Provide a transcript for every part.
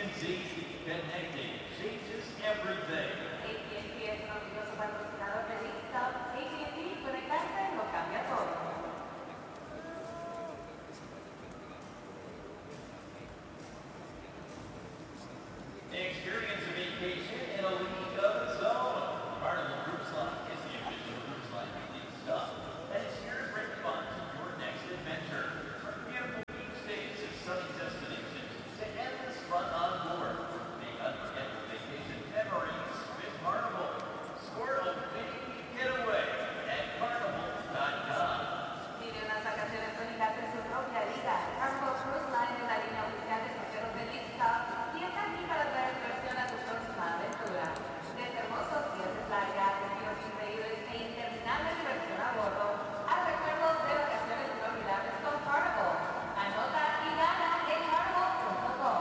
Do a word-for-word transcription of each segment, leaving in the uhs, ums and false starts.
T, connecting changes everything. A T and T es un orgulloso patrocinador de League Cup. A T and T, conectarse lo cambia todo. Experience a vacation in a League of its own. Carnival Cruise Line is the official cruise line of League Cup. And it's here to bring fun to your next adventure. From beautiful beach days to sunny destinations to endless fun on board. Make unforgettable vacation memories with Carnival. Score a winning getaway at carnival dot com. Vive unas vacaciones únicas en su propia liga. Carnival Cruise Line es la línea oficial de cruceros de League Cup y está aquí para traer diversión a tu próxima aventura. Desde hermosos días de playa, destinos increíbles e interminable diversión a bordo, a recuerdos de vacaciones inolvidables con Carnival. Anota y gana en carnival punto com.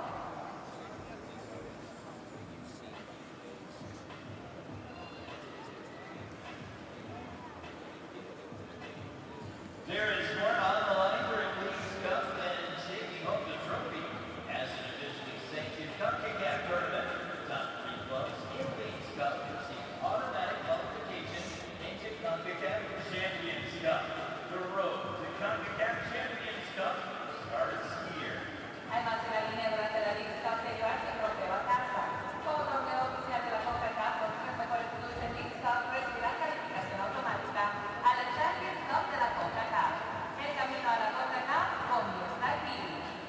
There is more on the line during League's Cup than taking home the trophy. As an officially sanctioned CONCACAF tournament, top three clubs in League's Cup receive automatic qualification into CONCACAF Champions Cup. The road to CONCACAF Champions Cup starts here. Además de la línea durante la League Cup de llevarse el trofeo a casa. Como torneo oficial de la CONCACAF, los tres mejores clubes de League Cup recibirán calificación automática a la Champions Cup de la CONCACAF. El camino a la CONCACAF comienza aquí.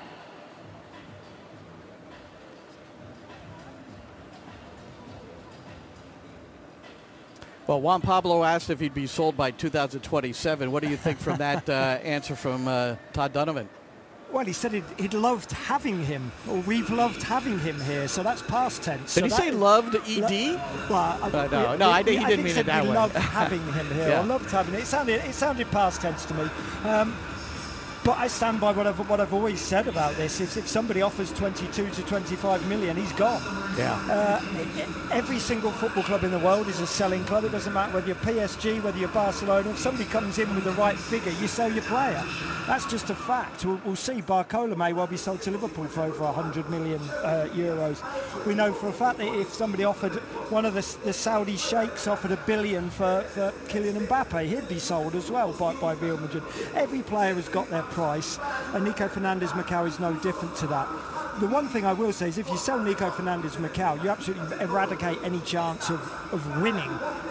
Well, Juan Pablo asked if he'd be sold by two thousand twenty-seven. What do you think from that uh, answer from uh, Todd Donovan? Well, he said he'd, he'd loved having him, or we've loved having him here, so that's past tense. Did so he say that- loved E D? Lo- well, I- Uh, no, yeah, no, I think he I didn't mean said it that we way. loved having him here. Yeah. I loved having it. It sounded, it sounded past tense to me. Um, but I stand by what I've, what I've always said about this. If, if somebody offers twenty-two to twenty-five million, he's gone. Yeah. Uh, e- e- every single football club in the world is a selling club. It doesn't matter whether you're P S G, whether you're Barcelona. If somebody comes in with the right figure, you sell your player. That's just a fact. We'll, we'll see. Barcola may well be sold to Liverpool for over one hundred million uh, euros. We know for a fact that if somebody offered, one of the, the Saudi sheikhs offered a billion for, for Kylian Mbappe, he'd be sold as well by, by Real Madrid. Every player has got their price, and Nico Fernandez-Macau is no different to that. The one thing I will say is if you sell Nico Fernandez-Macau, you absolutely eradicate any chance of, of winning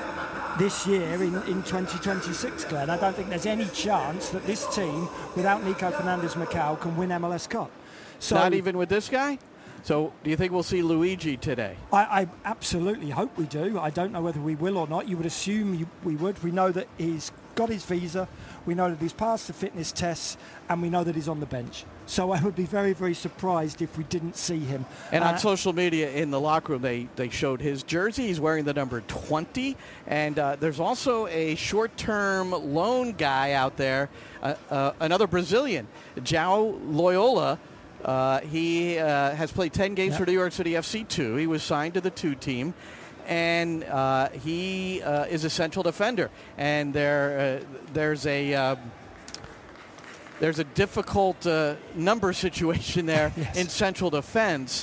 this year in, in twenty twenty-six, Glenn. I don't think there's any chance that this team, without Nico Fernandez-Macau, can win M L S Cup. So Not even with this guy? So do you think we'll see Luigi today? I, I absolutely hope we do. I don't know whether we will or not. You would assume you, we would. We know that he's got his visa. We know that he's passed the fitness tests, and we know that he's on the bench. So I would be very, very surprised if we didn't see him. And on Uh, social media in the locker room, they, they showed his jersey. He's wearing the number twenty. And uh, there's also a short-term loan guy out there, uh, uh, another Brazilian, João Loyola. Uh, he uh, has played ten games Yep. for New York City F C two. He was signed to the two team. And uh, he uh, is a central defender. And there, uh, there's a... Uh, There's a difficult uh, number situation there Yes. in central defense.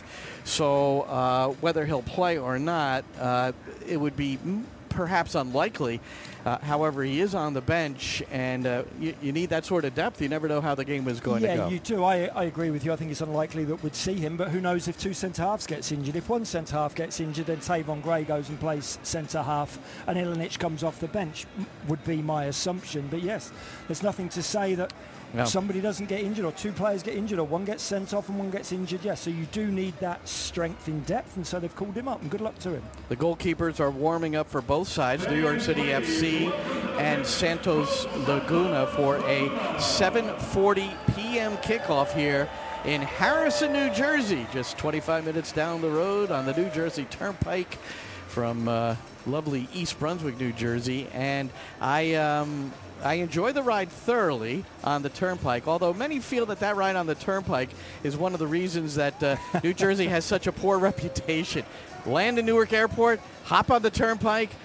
So uh, whether he'll play or not, uh, it would be m- perhaps unlikely. Uh, however, he is on the bench, and uh, you, you need that sort of depth. You never know how the game is going yeah, to go. you do. I, I agree with you. I think it's unlikely that we'd see him, but who knows if two centre-halves gets injured. If one centre-half gets injured, then Tavon Gray goes and plays centre-half, and Ilinic comes off the bench, m- would be my assumption. But yes, there's nothing to say that No. somebody doesn't get injured, or two players get injured, or one gets sent off and one gets injured. Yes, so you do need that strength in depth, and so they've called him up, and good luck to him. The goalkeepers are warming up for both sides, New York City F C and Santos Laguna, for a seven forty p.m. kickoff here in Harrison, New Jersey, just twenty-five minutes down the road on the New Jersey Turnpike from uh, lovely East Brunswick, New Jersey. And I... Um, I enjoy the ride thoroughly on the Turnpike, although many feel that that ride on the Turnpike is one of the reasons that uh, New Jersey has such a poor reputation. Land in Newark Airport, hop on the Turnpike,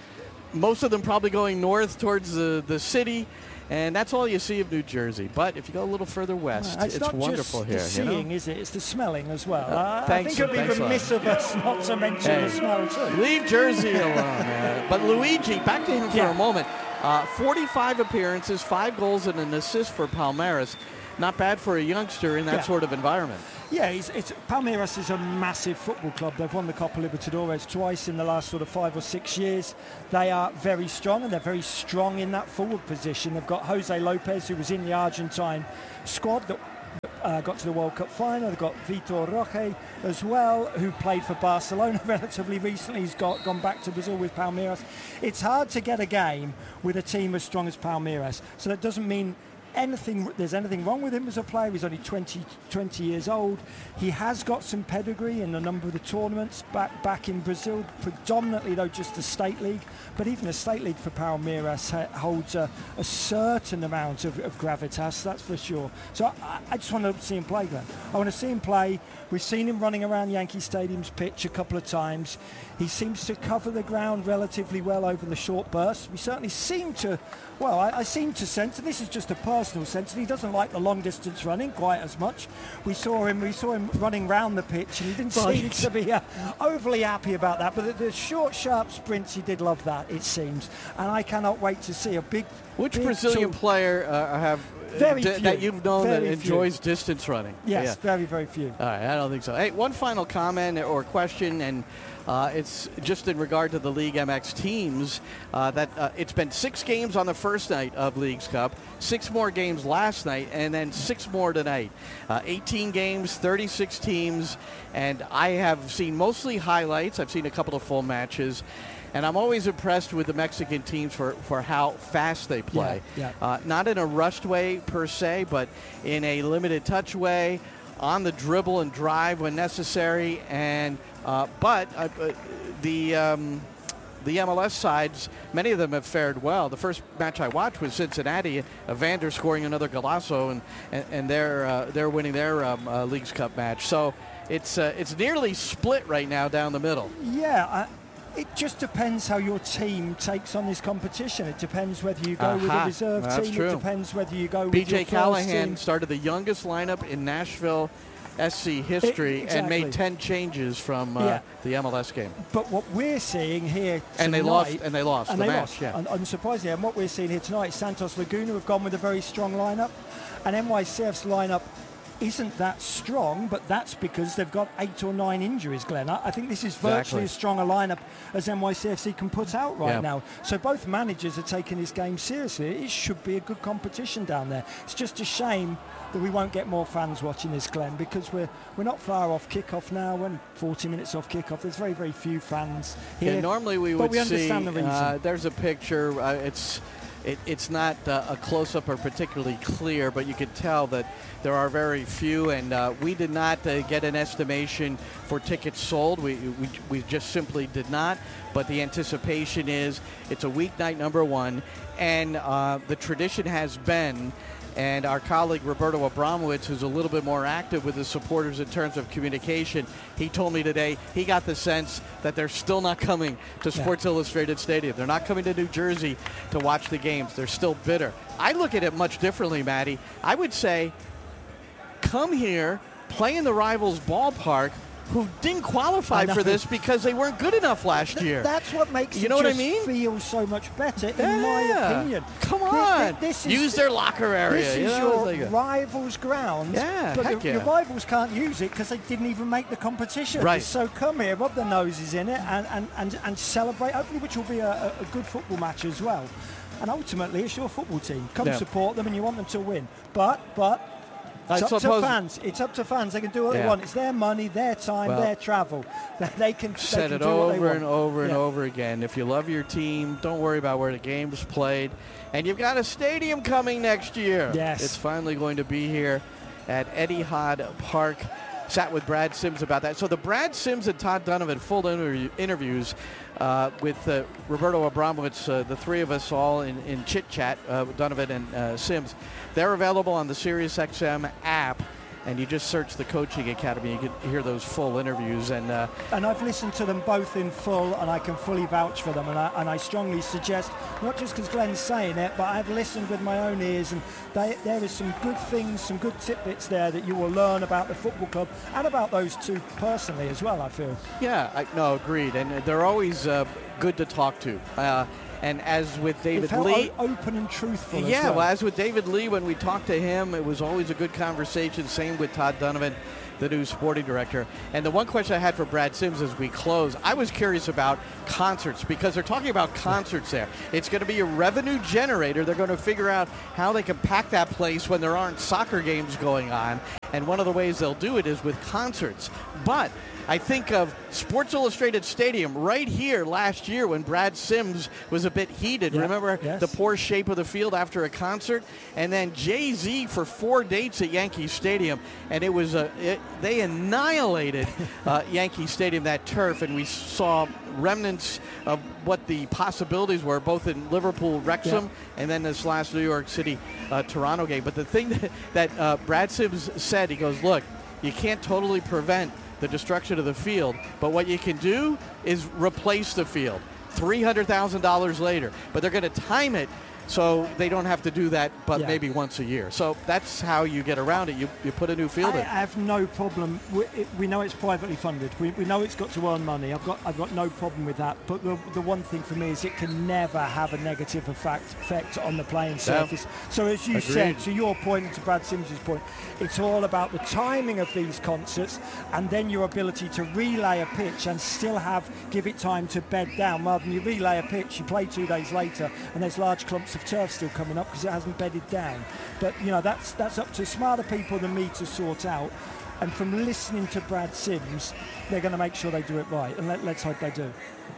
most of them probably going north towards the, the city. And that's all you see of New Jersey. But if you go a little further west, Well, it's it's not wonderful just here. the you seeing, know? is it? It's the smelling as well. Uh, Uh, I thanks- think it would be thanks a lot. remiss of us not to mention Hey. the smell too. Leave Jersey alone. Uh, but Luigi, back to him for Yeah. a moment. Uh, forty-five appearances, five goals, and an assist for Palmeiras. Not bad for a youngster in that Yeah. sort of environment. Yeah, it's, it's Palmeiras is a massive football club. They've won the Copa Libertadores twice in the last sort of five or six years. They are very strong, and they're very strong in that forward position. They've got Jose Lopez, who was in the Argentine squad that uh, got to the World Cup final. They've got Vitor Roque as well, who played for Barcelona relatively recently. He's got gone back to Brazil with Palmeiras. It's hard to get a game with a team as strong as Palmeiras. So that doesn't mean anything there's anything wrong with him as a player. He's only twenty, twenty years old. He has got some pedigree in a number of the tournaments back back in Brazil, predominantly though just the state league, but even the state league for Palmeiras ha- holds a, a certain amount of, of gravitas, that's for sure. So I, I just want to see him play, Glenn. I want to see him play. We've seen him running around Yankee Stadium's pitch a couple of times. He seems to cover the ground relatively well over the short bursts. We certainly seem to, well, I, I seem to sense, and this is just a personal sense, that he doesn't like the long distance running quite as much. We saw him, we saw him running round the pitch, and he didn't Right. seem to be uh, overly happy about that. But the, the short, sharp sprints, he did love that, it seems. And I cannot wait to see a big, Which big Brazilian sort- player uh, have Very d- few. that you've known Very that few. enjoys distance running? Yes, Yeah. very, very few. All right, I don't think so. Hey, one final comment or question, and uh, it's just in regard to the League M X teams. Uh, that uh, it's been six games on the first night of Leagues Cup, six more games last night, and then six more tonight. Uh, eighteen games, thirty-six teams, and I have seen mostly highlights. I've seen a couple of full matches. And I'm always impressed with the Mexican teams for, for how fast they play. Yeah, Uh, not in a rushed way per se, but in a limited touch way, on the dribble and drive when necessary. And uh, but uh, uh, the um, the M L S sides, many of them have fared well. The first match I watched was Cincinnati, Evander scoring another golazo, and and, and they're uh, they're winning their um, uh, Leagues Cup match. So it's uh, it's nearly split right now down the middle. Yeah, I, it just depends how your team takes on this competition. It depends whether you go with Aha, a reserve that's team. true. It depends whether you go B with your J first Callahan team. started the youngest lineup in Nashville S C history It- and made exactly. ten changes from uh, Yeah. the M L S game. But what we're seeing here And they tonight- lost- and they lost and the they match, lost, yeah. un- unsurprisingly. And what we're seeing here tonight, Santos Laguna have gone with a very strong lineup, and N Y C F's lineup isn't that strong, but that's because they've got eight or nine injuries, Glenn. I, I think this is virtually Exactly. as strong a lineup as N Y C F C can put out right Yeah. now. So both managers are taking this game seriously. It should be a good competition down there. It's just a shame that we won't get more fans watching this, Glenn, because we're we're not far off kickoff now. We're only forty minutes off kickoff. There's very, very few fans here. Yeah, normally we but would we understand see, the reason. uh, there's a picture, uh, it's it, it's not uh, a close-up or particularly clear, but you can tell that there are very few, and uh, we did not uh, get an estimation for tickets sold. We, we, we just simply did not, but the anticipation is it's a weeknight number one, and uh, the tradition has been, and our colleague Roberto Abramowitz, who's a little bit more active with his supporters in terms of communication, he told me today he got the sense that they're still not coming to Sports Illustrated Stadium. They're not coming to New Jersey to watch the games. They're still bitter. I look at it much differently, Maddie. I would say come here, play in the rivals' ballpark, who didn't qualify I know. for this because they weren't good enough last year. That's what makes You it know what I just mean? feel so much better, in Yeah. my opinion. Come Thi- on. thi- This is, Use their locker area. This you is know, your it's like a- rivals' grounds, Yeah, but heck your, your yeah. rivals can't use it because they didn't even make the competition. Right. So come here, rub their noses in it, and, and, and, and celebrate, hopefully, which will be a, a a good football match as well. And ultimately, it's your football team. Come Yeah. support them, and you want them to win. But, but, I it's up to suppose- fans. It's up to fans. They can do what they Yeah. want. It's their money, their time, Well, their travel. They can they Said can it do what they over want. and over and Yeah. over again. If you love your team, don't worry about where the game's played. And you've got a stadium coming next year. Yes. It's finally going to be here at Etihad Park. Sat with Brad Sims about that. So the Brad Sims and Todd Donovan full interview, interviews uh, with uh, Roberto Abramowitz, uh, the three of us all in, in chit-chat, uh, with Donovan and uh, Sims. They're available on the SiriusXM app. and you just search the Coaching Academy, you can hear those full interviews. And uh, and I've listened to them both in full, and I can fully vouch for them. And I, and I strongly suggest, not just because Glenn's saying it, but I've listened with my own ears, and they, there is some good things, some good tidbits there that you will learn about the football club and about those two personally as well, I feel. Yeah, I, no, agreed. And they're always uh, good to talk to. Uh, And as with David Lee, o- open and truthful. Yeah, as well. well, as with David Lee, when we talked to him, it was always a good conversation. Same with Todd Donovan, the new sporting director. And the one question I had for Brad Sims as we close, I was curious about concerts, because they're talking about concerts there. It's going to be a revenue generator. They're going to figure out how they can pack that place when there aren't soccer games going on. And one of the ways they'll do it is with concerts. But I think of Sports Illustrated Stadium right here last year when Brad Sims was a bit heated. Yeah, Remember yes. the poor shape of the field after a concert? And then Jay-Z for four dates at Yankee Stadium, and it was a, it, they annihilated uh, Yankee Stadium, that turf, and we saw remnants of what the possibilities were, both in Liverpool, Wrexham, yeah. and then this last New York City, uh, Toronto game. But the thing that, that uh, Brad Sims said, he goes, look, you can't totally prevent the destruction of the field, but what you can do is replace the field three hundred thousand dollars later. But they're going to time it so they don't have to do that but yeah. maybe once a year. So that's how you get around it. You, you put a new field I in. have no problem. We, it, we know it's privately funded. We, we know it's got to earn money. I've got I've got no problem with that. But the, the one thing for me is it can never have a negative effect, effect on the playing surface. Yeah. So as you Agreed. said, to your point and to Brad Sims's point, it's all about the timing of these concerts and then your ability to relay a pitch and still have give it time to bed down. Rather than you relay a pitch, you play two days later and there's large clumps of turf still coming up because it hasn't bedded down. But you know, that's that's up to smarter people than me to sort out. And from listening to Brad Sims, they're going to make sure they do it right, and let, let's hope they do.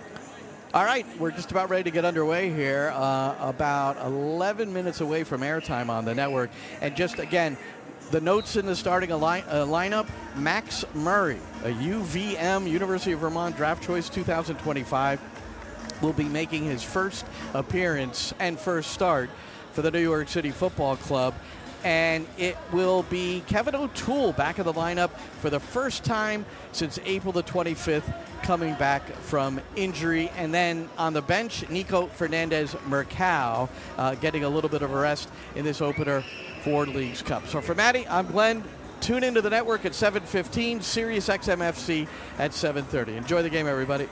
All right, we're just about ready to get underway here, uh, about eleven minutes away from airtime on the network. And just again, the notes in the starting line, uh, lineup: Max Murray, a U V M, University of Vermont draft choice two thousand twenty-five, will be making his first appearance and first start for the New York City Football Club. And it will be Kevin O'Toole back in the lineup for the first time since April the twenty-fifth, coming back from injury. And then on the bench, Nico Fernandez-Mercado uh, getting a little bit of a rest in this opener for Leagues Cup. So for Maddie, I'm Glenn. Tune into the network at seven fifteen, Sirius X M F C at seven thirty. Enjoy the game, everybody.